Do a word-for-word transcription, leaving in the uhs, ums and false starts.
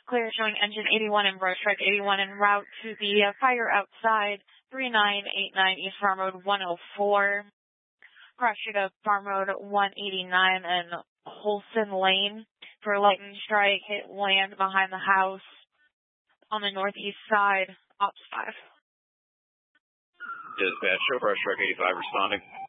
clear showing engine eighty-one and brush truck eighty-one en route to the uh, fire outside three nine eight nine East Farm Road one oh four. Cross street of Farm Road one eighty-nine and Holson Lane for lightning strike. Hit land behind the house on the northeast side. Ops five. Dispatch, show brush truck eighty-five responding.